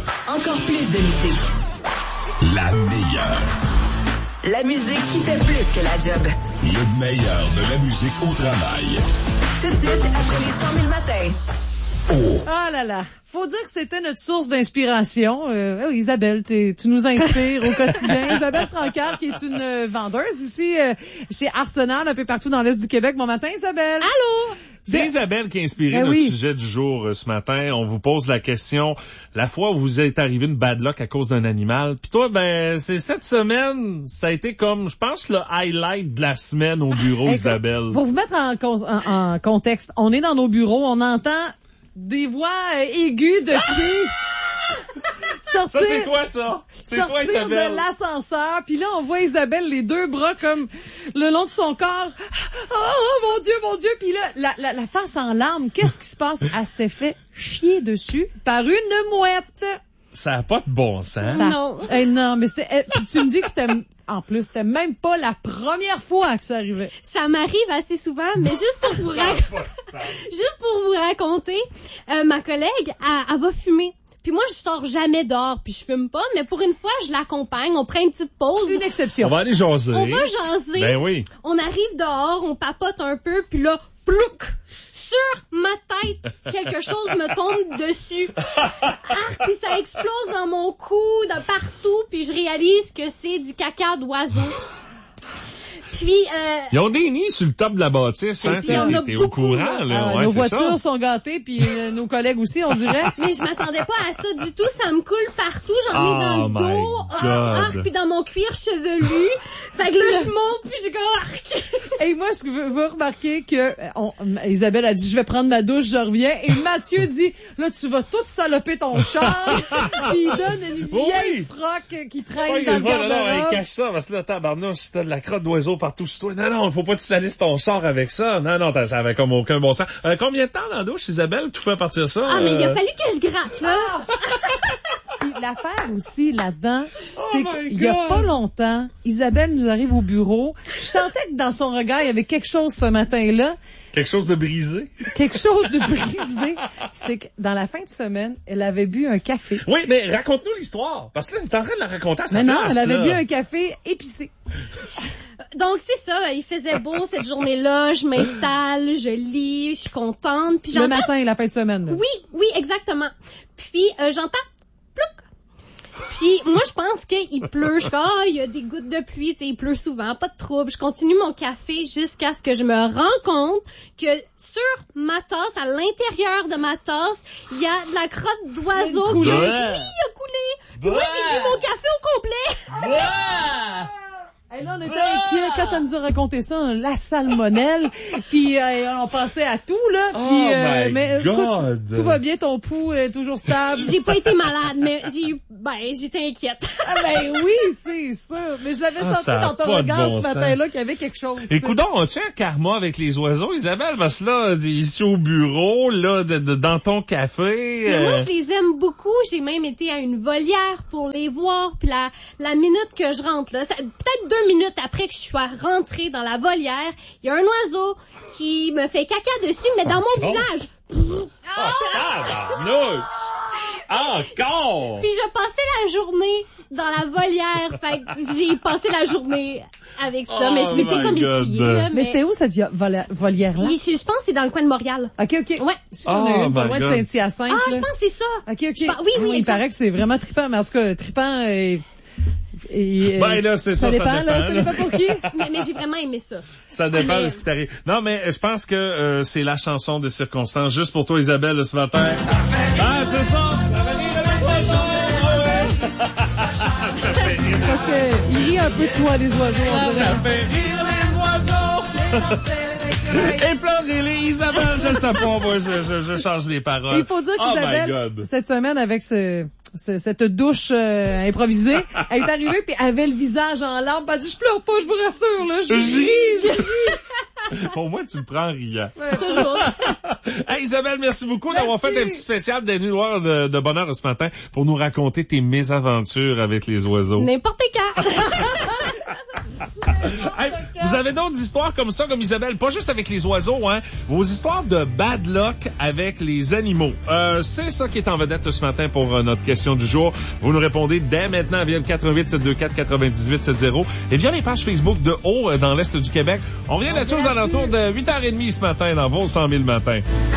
Encore plus de musique. La meilleure. La musique qui fait plus que la job. Le meilleur de la musique au travail. Tout de suite, après les 100 000 matins. Ah là là, faut dire que c'était notre source d'inspiration. Isabelle, tu nous inspires au quotidien. Isabelle Francard, qui est une vendeuse ici chez Arsenal, un peu partout dans l'Est du Québec. Bon matin, Isabelle. Allô? C'est Isabelle qui a inspiré notre sujet du jour ce matin. On vous pose la question, la fois où vous êtes arrivé une bad luck à cause d'un animal. Puis toi, c'est cette semaine, ça a été comme, je pense, le highlight de la semaine au bureau, Isabelle. Pour vous mettre en contexte, on est dans nos bureaux, on entend des voix aiguës de filles. Ça, c'est toi, ça. C'est toi, Isabelle. Sortir de l'ascenseur, puis là, on voit Isabelle, les deux bras comme le long de son corps. Oh, mon Dieu. Puis là, la face en larmes. Qu'est-ce qui se passe? Elle s'était fait chier dessus par une mouette. Ça n'a pas de bon sens. Non. Non, mais c'était... Puis tu me dis que c'était même pas la première fois que ça arrivait. Ça m'arrive assez souvent, mais juste pour vous raconter, ma collègue, elle va fumer. Puis moi, je sors jamais dehors, puis je fume pas, mais pour une fois, je l'accompagne, on prend une petite pause. C'est une exception. On va aller jaser. On va jaser. Ben oui. On arrive dehors, on papote un peu, puis là, plouc! Sur ma tête, quelque chose me tombe dessus. Puis ça explose dans mon cou, de partout, puis je réalise que c'est du caca d'oiseau. Puis, ils ont des nids sur le top de la bâtisse, hein? T'es au courant, là. Ouais, nos voitures sont gâtées, puis nos collègues aussi, on dirait. Mais je m'attendais pas à ça du tout. Ça me coule partout. J'en ai dans le dos, puis dans mon cuir chevelu. Fait que là, je monte, puis j'ai comme arc. Et moi, je veux remarquer que Isabelle a dit, je vais prendre ma douche, je reviens. Et Mathieu dit, là, tu vas tout saloper ton char. Puis il donne une vieille froc qui traîne dans le garde-robe. Non, cache ça, parce que là, tabarnouche, t'as de la crotte d'oiseau partout sur toi. Non, faut pas que tu salisses ton char avec ça. Non, ça avait comme aucun bon sens. Combien de temps dans la douche, Isabelle, tout fait partir ça? Ah, mais il a fallu que je gratte, là. Puis l'affaire aussi là-dedans, c'est qu'il y a pas longtemps, Isabelle nous arrive au bureau. Je sentais que dans son regard, il y avait quelque chose ce matin-là. Quelque chose de brisé? Quelque chose de brisé. C'est que dans la fin de semaine, elle avait bu un café. Oui, mais raconte-nous l'histoire. Parce que là, t'es en train de la raconter à sa place. Non, elle avait bu un café épicé. Donc, c'est ça. Il faisait beau cette journée-là. Je m'installe, je lis, je suis contente. Puis le matin, la fin de semaine. Là. Oui, exactement. Puis, j'entends plouc. Puis, moi, je pense qu'il pleut. Je fais, il y a des gouttes de pluie, tu sais, il pleut souvent, pas de trouble. Je continue mon café jusqu'à ce que je me rends compte que sur ma tasse, à l'intérieur de ma tasse, il y a de la crotte d'oiseau qui a coulé. Puis moi, j'ai bu mon café au complet. Et là, on était inquiets quand elle nous a raconté ça, la salmonelle, puis on pensait à tout, là. Puis, mais écoute, tout va bien, ton pouls est toujours stable. J'ai pas été malade, mais j'étais inquiète. Oui, c'est sûr. Mais je l'avais senti dans ton regard ce matin-là qu'il y avait quelque chose. Écoute, on tient un karma avec les oiseaux, Isabelle, parce que là, ici au bureau, là, dans ton café. Mais moi, je les aime beaucoup. J'ai même été à une volière pour les voir, puis la minute que je rentre, là, peut-être 2 minutes après que je sois rentrée dans la volière, il y a un oiseau qui me fait caca dessus, mais dans mon visage. Encore! Puis je passais la journée dans la volière. Fait que j'ai passé la journée avec ça, mais je m'étais comme essuyée. Mais c'était où cette volière-là? Je pense que c'est dans le coin de Montréal. OK. Ouais. On a eu pas loin de Saint-Hyacinthe. Je pense que c'est ça. OK. Oui, il paraît que c'est vraiment trippant, mais en tout cas, trippant là, c'est ça dépend. Ça dépend pour qui. mais j'ai vraiment aimé ça. Ça dépend de ce qui t'arrive. Non, mais je pense que c'est la chanson de circonstance juste pour toi, Isabelle, ce matin. C'est ça! Ça va rire les poissons! Ça fait rire. Parce que il rit un peu de toi, les oiseaux, on dirait. Ça fait rire les oiseaux! Éplorez-les, Isabelle, je sais pas, moi, je change les paroles. Il faut dire qu'Isabelle, cette semaine, avec cette douche improvisée, elle est arrivée puis elle avait le visage en larmes. Elle a dit, je pleure pas, je vous rassure, là. Je ris. Pour moi, tu me prends en riant. Ouais, toujours. Hey, Isabelle, merci beaucoup d'avoir fait un petit spécial des Nuits Noires de bonheur ce matin pour nous raconter tes mésaventures avec les oiseaux. N'importe quand. Hey, vous avez d'autres histoires comme ça, comme Isabelle, pas juste avec les oiseaux, hein. Vos histoires de bad luck avec les animaux. C'est ça qui est en vedette ce matin pour notre question du jour. Vous nous répondez dès maintenant via le 88-724-9870 et via les pages Facebook de Haut dans l'Est du Québec. On revient là-dessus aux alentours de 8h30 ce matin dans vos 100 000 matins.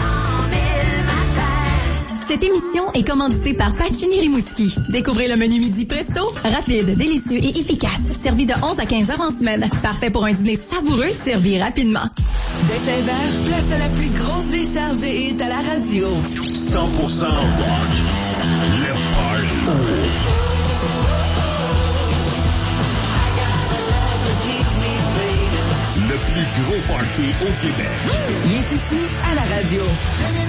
Cette émission est commanditée par Pacini Rimouski. Découvrez le menu midi presto, rapide, délicieux et efficace. Servi de 11 à 15 heures en semaine. Parfait pour un dîner savoureux, servi rapidement. Dès 16h, place à la plus grosse décharge et hit à la radio. 100% rock. Le party. Le plus gros party au Québec. Il est ici à la radio.